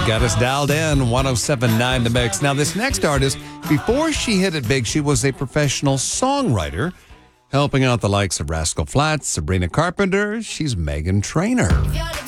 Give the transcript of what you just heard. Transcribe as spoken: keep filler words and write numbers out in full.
got us dialed in, one oh seven point nine The Mix. Now, this next artist, before she hit it big, she was a professional songwriter, helping out the likes of Rascal Flatts, Sabrina Carpenter. She's Meghan Trainor.